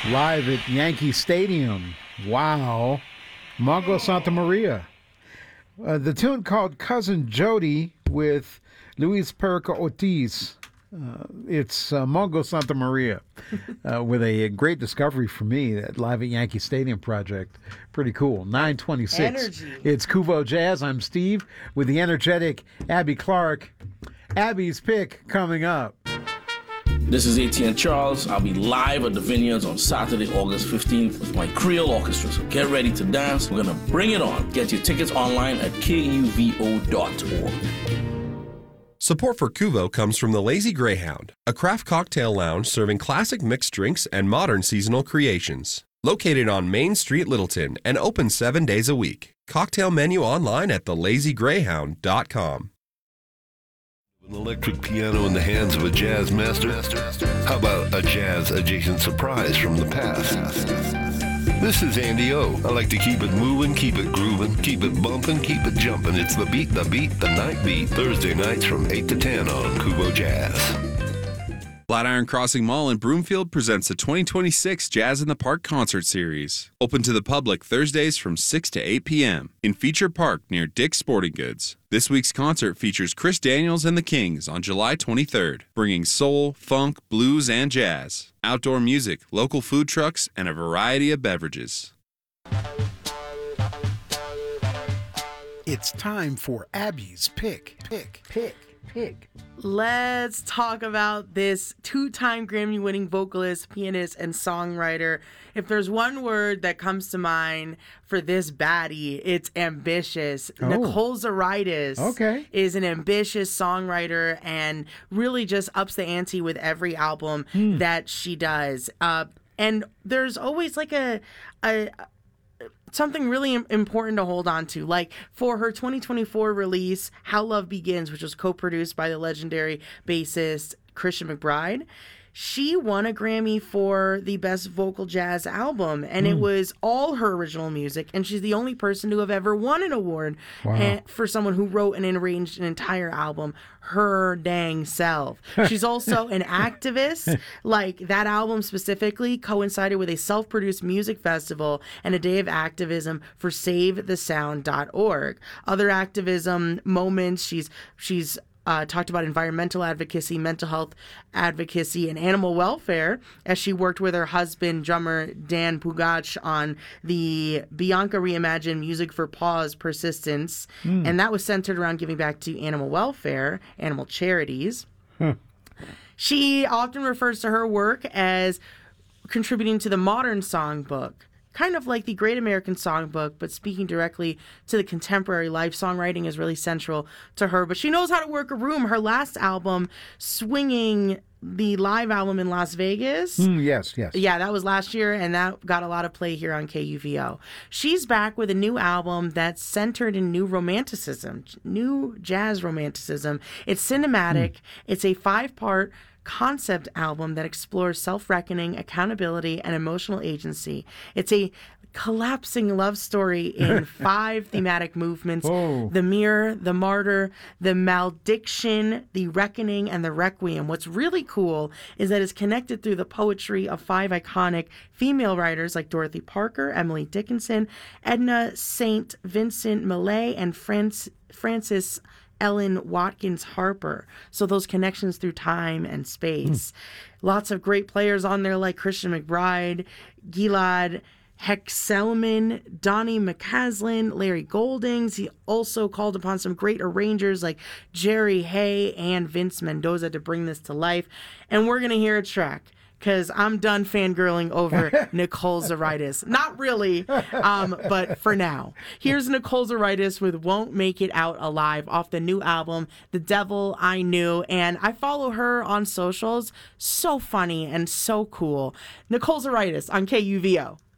live at Yankee Stadium. Wow. Mongo Santa Maria. The tune called Cousin Jody with Luis Perico Ortiz. It's Mongo Santa Maria with a great discovery for me, that live at Yankee Stadium project. Pretty cool. 9:26. Energy. It's Kuvo Jazz. I'm Steve with the energetic Abby Clark. Abby's pick coming up. This is ATN Charles. I'll be live at the Vineyards on Saturday, August 15th with my Creole Orchestra. So get ready to dance. We're going to bring it on. Get your tickets online at kuvo.org. Support for Kuvo comes from the Lazy Greyhound, a craft cocktail lounge serving classic mixed drinks and modern seasonal creations. Located on Main Street, Littleton, and open 7 days a week. Cocktail menu online at thelazygreyhound.com. An electric piano in the hands of a jazz master? How about a jazz-adjacent surprise from the past? This is Andy O. I like to keep it moving, keep it grooving, keep it bumping, keep it jumping. It's the beat, the night beat. Thursday nights from 8 to 10 on Kubo Jazz. Flatiron Crossing Mall in Broomfield presents the 2026 Jazz in the Park concert series. Open to the public Thursdays from 6 to 8 p.m. in Feature Park near Dick's Sporting Goods. This week's concert features Chris Daniels and the Kings on July 23rd, bringing soul, funk, blues, and jazz. Outdoor music, local food trucks, and a variety of beverages. It's time for Abby's pick. Let's talk about this two-time Grammy-winning vocalist, pianist, and songwriter. If there's one word that comes to mind for this baddie, it's ambitious. Nicole Zaritis is an ambitious songwriter and really just ups the ante with every album that she does. And there's always like a something really important to hold on to. Like for her 2024 release, How Love Begins, which was co-produced by the legendary bassist Christian McBride, she won a Grammy for the Best Vocal Jazz Album, and it was all her original music, and she's the only person to have ever won an award for someone who wrote and arranged an entire album her dang self. She's also an activist. Like that album specifically coincided with a self-produced music festival and a day of activism for SaveTheSound.org. Other activism moments, she's talked about environmental advocacy, mental health advocacy, and animal welfare as she worked with her husband, drummer Dan Pugach, on the Bianca Reimagined Music for Pause Persistence. And that was centered around giving back to animal welfare, animal charities. She often refers to her work as contributing to the modern songbook, kind of like the Great American Songbook, but speaking directly to the contemporary life. Songwriting is really central to her, but she knows how to work a room. Her last album, Swinging, the live album in Las Vegas. Yes. Yeah, that was last year, and that got a lot of play here on KUVO. She's back with a new album that's centered in new romanticism, new jazz romanticism. It's cinematic. It's a 5-part concept album that explores self-reckoning, accountability, and emotional agency. It's a collapsing love story in 5 thematic movements: the mirror, the martyr, the malediction, the reckoning, and the requiem. What's really cool is that it's connected through the poetry of 5 iconic female writers like Dorothy Parker, Emily Dickinson, Edna St. Vincent Millay, and Frances Ellen Watkins Harper. So those connections through time and space. Lots of great players on there like Christian McBride, Gilad Hexelman, Donnie McCaslin, Larry Goldings. He also called upon some great arrangers like Jerry Hay and Vince Mendoza to bring this to life. And we're going to hear a track, because I'm done fangirling over Nicole Zaritis. Not really, but for now. Here's Nicole Zaritis with Won't Make It Out Alive off the new album, The Devil I Knew. And I follow her on socials. So funny and so cool. Nicole Zaritis on KUVO.